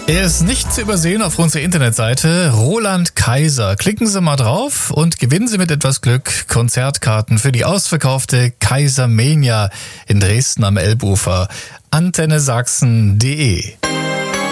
Er ist nicht zu übersehen auf unserer Internetseite, Roland Kaiser. Klicken Sie mal drauf und gewinnen Sie mit etwas Glück Konzertkarten für die ausverkaufte Kaisermania in Dresden am Elbufer. AntenneSachsen.de